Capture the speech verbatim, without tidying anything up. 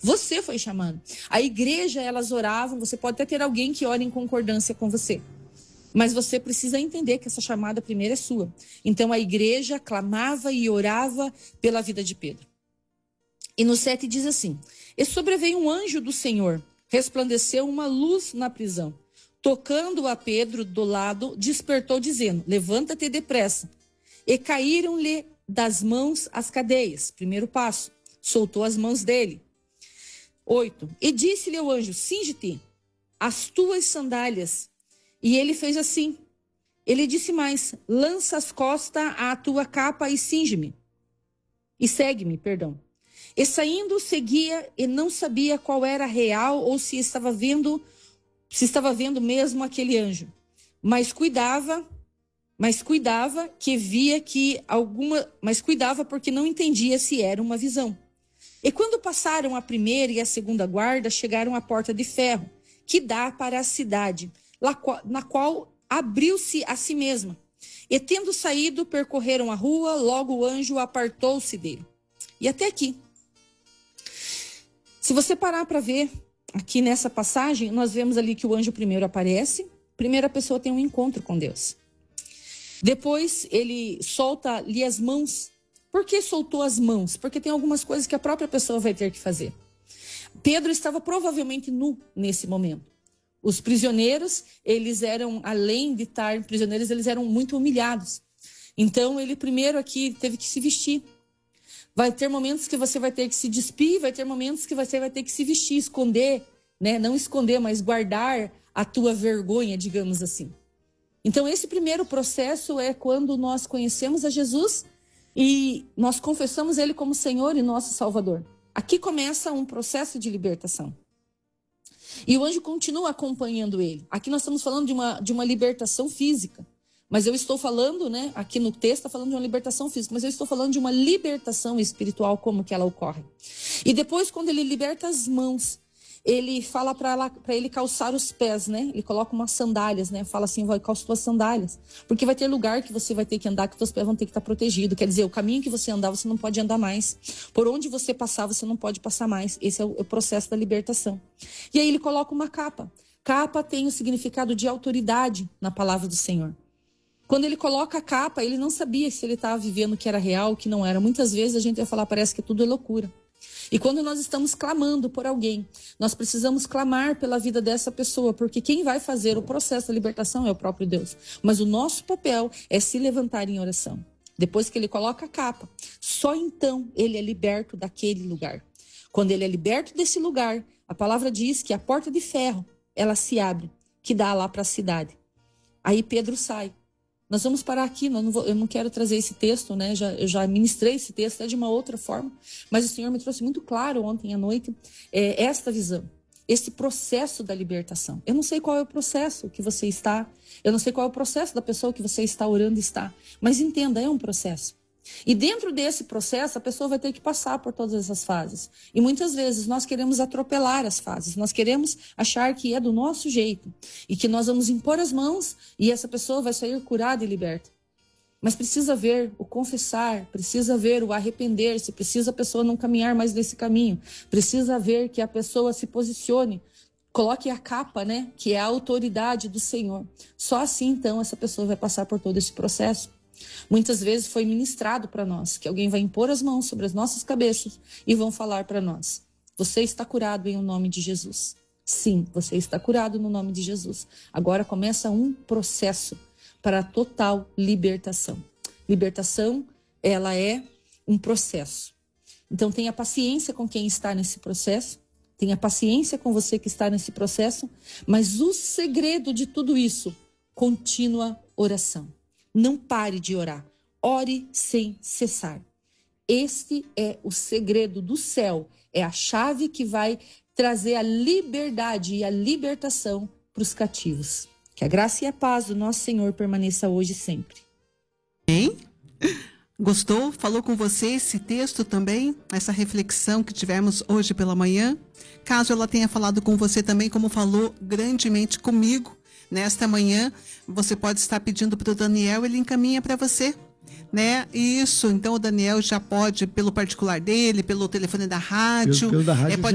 Você foi chamado. A igreja, elas oravam, você pode até ter alguém que ore em concordância com você. Mas você precisa entender que essa chamada primeira é sua. Então a igreja clamava e orava pela vida de Pedro. E no sete diz assim: e sobreveio um anjo do Senhor, resplandeceu uma luz na prisão. Tocando a Pedro do lado, despertou dizendo: levanta-te depressa. E caíram-lhe das mãos as cadeias. Primeiro passo, soltou as mãos dele. oito. E disse-lhe o anjo: cinge-te as tuas sandálias. E ele fez assim. Ele disse mais: lança as costas à tua capa e cinge-me. E segue-me, perdão. E saindo, seguia e não sabia qual era real ou se estava vendo, se estava vendo mesmo aquele anjo. Mas cuidava, mas cuidava que via que alguma, mas cuidava porque não entendia se era uma visão. E quando passaram a primeira e a segunda guarda, chegaram à porta de ferro, que dá para a cidade, na qual abriu-se a si mesma. E tendo saído, percorreram a rua, logo o anjo apartou-se dele. E até aqui. Se você parar para ver, aqui nessa passagem, nós vemos ali que o anjo primeiro aparece, primeiro a pessoa tem um encontro com Deus. Depois ele solta-lhe as mãos. Por que soltou as mãos? Porque tem algumas coisas que a própria pessoa vai ter que fazer. Pedro estava provavelmente nu nesse momento. Os prisioneiros, eles eram, além de estar prisioneiros, eles eram muito humilhados. Então ele primeiro aqui teve que se vestir. Vai ter momentos que você vai ter que se despir, vai ter momentos que você vai ter que se vestir, esconder, né? Não esconder, mas guardar a tua vergonha, digamos assim. Então esse primeiro processo é quando nós conhecemos a Jesus e nós confessamos Ele como Senhor e nosso Salvador. Aqui começa um processo de libertação. E o anjo continua acompanhando ele. Aqui nós estamos falando de uma, de uma libertação física. Mas eu estou falando, né, aqui no texto está falando de uma libertação física, mas eu estou falando de uma libertação espiritual, como que ela ocorre. E depois, quando ele liberta as mãos, ele fala para ele calçar os pés, né? Ele coloca umas sandálias, né? Fala assim: vai, calça tuas sandálias. Porque vai ter lugar que você vai ter que andar, que teus pés vão ter que estar protegidos. Quer dizer, o caminho que você andar, você não pode andar mais. Por onde você passar, você não pode passar mais. Esse é o, é o processo da libertação. E aí ele coloca uma capa. Capa tem o significado de autoridade na palavra do Senhor. Quando ele coloca a capa, ele não sabia se ele estava vivendo o que era real, o que não era. Muitas vezes a gente vai falar, parece que tudo é loucura. E quando nós estamos clamando por alguém, nós precisamos clamar pela vida dessa pessoa, porque quem vai fazer o processo da libertação é o próprio Deus. Mas o nosso papel é se levantar em oração. Depois que ele coloca a capa, só então ele é liberto daquele lugar. Quando ele é liberto desse lugar, a palavra diz que a porta de ferro, ela se abre, que dá lá para a cidade. Aí Pedro sai. Nós vamos parar aqui, eu não, vou, eu não quero trazer esse texto, né? Já, eu já ministrei esse texto até de uma outra forma, mas o Senhor me trouxe muito claro ontem à noite é, esta visão, esse processo da libertação. Eu não sei qual é o processo que você está, eu não sei qual é o processo da pessoa que você está orando está, mas entenda, é um processo. E dentro desse processo, a pessoa vai ter que passar por todas essas fases. E muitas vezes nós queremos atropelar as fases. Nós queremos achar que é do nosso jeito. E que nós vamos impor as mãos e essa pessoa vai sair curada e liberta. Mas precisa ver o confessar, precisa ver o arrepender-se, precisa a pessoa não caminhar mais nesse caminho. Precisa ver que a pessoa se posicione, coloque a capa, né, que é a autoridade do Senhor. Só assim, então, essa pessoa vai passar por todo esse processo. Muitas vezes foi ministrado para nós que alguém vai impor as mãos sobre as nossas cabeças e vão falar para nós: você está curado em nome de Jesus. Sim, você está curado no nome de Jesus. Agora começa um processo para a total libertação. Libertação, ela é um processo. Então tenha paciência com quem está nesse processo, tenha paciência com você que está nesse processo, mas o segredo de tudo isso, contínua oração. Não pare de orar. Ore sem cessar. Este é o segredo do céu. É a chave que vai trazer a liberdade e a libertação para os cativos. Que a graça e a paz do nosso Senhor permaneça hoje e sempre. Hein? Gostou? Falou com você esse texto também? Essa reflexão que tivemos hoje pela manhã? Caso ela tenha falado com você também, como falou grandemente comigo, nesta manhã, você pode estar pedindo para o Daniel, ele encaminha para você, né? Isso, então o Daniel já pode, pelo particular dele, pelo telefone da rádio, pelo, pelo da rádio é, pode